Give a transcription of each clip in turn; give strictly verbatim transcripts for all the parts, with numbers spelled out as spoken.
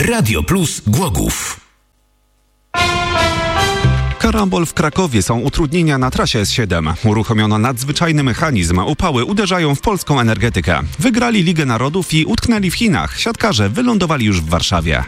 Radio Plus Głogów. Karambol w Krakowie, są utrudnienia na trasie S siedem. Uruchomiono nadzwyczajny mechanizm. Upały uderzają w polską energetykę. Wygrali Ligę Narodów i utknęli w Chinach. Siatkarze wylądowali już w Warszawie.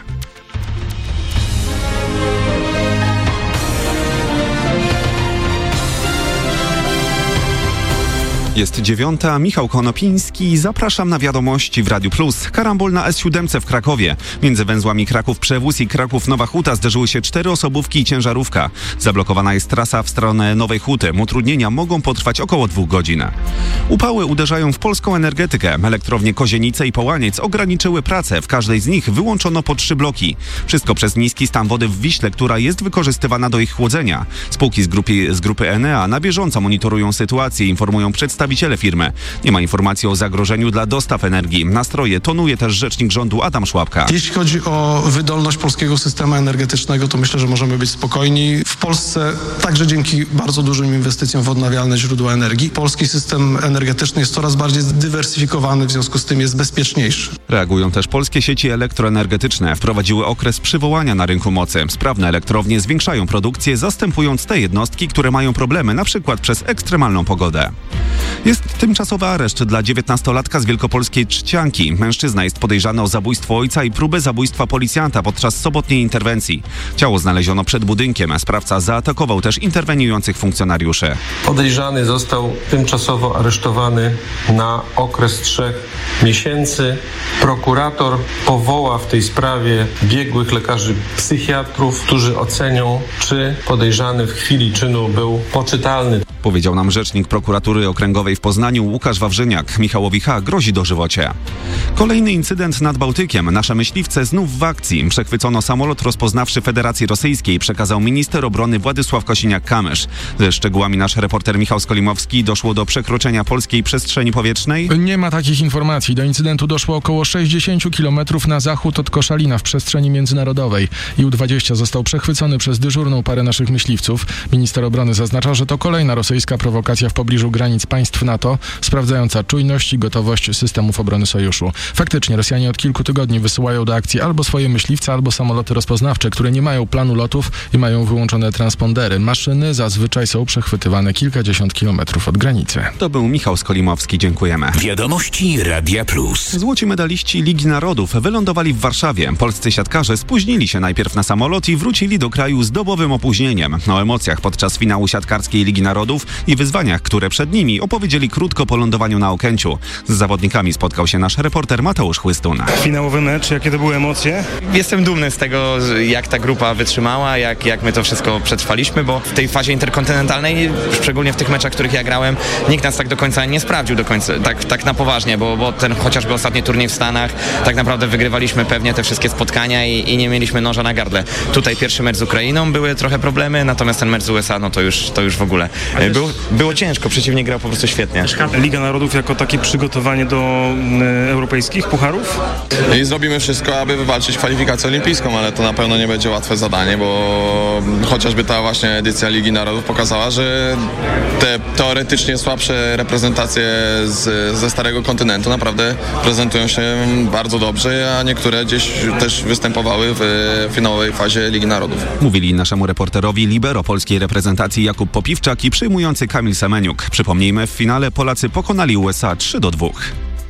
Jest dziewiąta, Michał Konopiński. Zapraszam na wiadomości w Radiu Plus. Karambol na S siedem w Krakowie. Między węzłami Kraków-Przewóz i Kraków-Nowa Huta zderzyły się cztery osobówki i ciężarówka. Zablokowana jest trasa w stronę Nowej Huty. Utrudnienia mogą potrwać około dwóch godzin. Upały uderzają w polską energetykę. Elektrownie Kozienice i Połaniec ograniczyły pracę. W każdej z nich wyłączono po trzy bloki. Wszystko przez niski stan wody w Wiśle, która jest wykorzystywana do ich chłodzenia. Spółki z grupy, z grupy Enea na bieżąco monitorują sytuację, informują przedstawiciele Przedstawiciele firmy. Nie ma informacji o zagrożeniu dla dostaw energii. Nastroje tonuje też rzecznik rządu Adam Szłapka. Jeśli chodzi o wydolność polskiego systemu energetycznego, to myślę, że możemy być spokojni. W Polsce także dzięki bardzo dużym inwestycjom w odnawialne źródła energii polski system energetyczny jest coraz bardziej zdywersyfikowany, w związku z tym jest bezpieczniejszy. Reagują też polskie sieci elektroenergetyczne. Wprowadziły okres przywołania na rynku mocy. Sprawne elektrownie zwiększają produkcję, zastępując te jednostki, które mają problemy, na przykład przez ekstremalną pogodę. Jest tymczasowy areszt dla dziewiętnastolatka z wielkopolskiej Trzcianki. Mężczyzna jest podejrzany o zabójstwo ojca i próbę zabójstwa policjanta podczas sobotniej interwencji. Ciało znaleziono przed budynkiem. Sprawca zaatakował też interweniujących funkcjonariuszy. Podejrzany został tymczasowo aresztowany na okres trzech miesięcy. Prokurator powoła w tej sprawie biegłych lekarzy psychiatrów, którzy ocenią, czy podejrzany w chwili czynu był poczytalny. Powiedział nam rzecznik prokuratury okręgowej w Poznaniu Łukasz Wawrzyniak. Michałowi H. grozi dożywocie. Kolejny incydent nad Bałtykiem. Nasze myśliwce znów w akcji. Przechwycono samolot rozpoznawczy Federacji Rosyjskiej, przekazał minister obrony Władysław Kosiniak-Kamysz. Ze szczegółami nasz reporter Michał Skolimowski. Doszło do przekroczenia polskiej przestrzeni powietrznej? Nie ma takich informacji. Do incydentu doszło około sześćdziesiąt kilometrów na zachód od Koszalina w przestrzeni międzynarodowej. I U dwadzieścia został przechwycony przez dyżurną parę naszych myśliwców. Minister obrony zaznacza, że to kolejna rosyjska prowokacja w pobliżu granic państw NATO, sprawdzająca czujność i gotowość systemów obrony sojuszu. Faktycznie Rosjanie od kilku tygodni wysyłają do akcji albo swoje myśliwce, albo samoloty rozpoznawcze, które nie mają planu lotów i mają wyłączone transpondery. Maszyny zazwyczaj są przechwytywane kilkadziesiąt kilometrów od granicy. To był Michał Skolimowski, dziękujemy. Wiadomości Radia Plus. Złoci medaliści Ligi Narodów wylądowali w Warszawie. Polscy siatkarze spóźnili się najpierw na samolot i wrócili do kraju z dobowym opóźnieniem. O emocjach podczas finału siatkarskiej Ligi Narodów i wyzwaniach, które przed nimi, opowiedzieli krótko po lądowaniu na Okęciu. Z zawodnikami spotkał się nasz reporter Mateusz Chłystun. Finałowy mecz, jakie to były emocje? Jestem dumny z tego, jak ta grupa wytrzymała, jak, jak my to wszystko przetrwaliśmy, bo w tej fazie interkontynentalnej, szczególnie w tych meczach, w których ja grałem, nikt nas tak do końca nie sprawdził, do końca, tak, tak na poważnie, bo, bo ten chociażby ostatni turniej w Stanach, tak naprawdę wygrywaliśmy pewnie te wszystkie spotkania i, i nie mieliśmy noża na gardle. Tutaj pierwszy mecz z Ukrainą były trochę problemy, natomiast ten mecz z U S A, no to już, to już w ogóle. Był, było ciężko, przeciwnik grał po prostu świetnie. Liga Narodów jako takie przygotowanie do y, europejskich pucharów? I zrobimy wszystko, aby wywalczyć kwalifikację olimpijską, ale to na pewno nie będzie łatwe zadanie, bo chociażby ta właśnie edycja Ligi Narodów pokazała, że te teoretycznie słabsze reprezentacje z, ze starego kontynentu naprawdę prezentują się bardzo dobrze, a niektóre gdzieś też występowały w finałowej fazie Ligi Narodów. Mówili naszemu reporterowi libero polskiej reprezentacji Jakub Popiwczak i przyjmujący Kamil Semeniuk. Przypomnijmy, w finale Polacy pokonali U S A trzy do dwóch.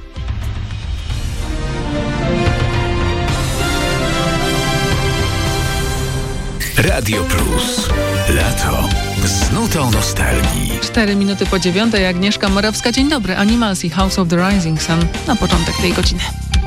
Radio Plus. Lato z nutą nostalgii. Cztery minuty po dziewiątej, Agnieszka Morawska. Dzień dobry. Animals i House of the Rising Sun na początek tej godziny.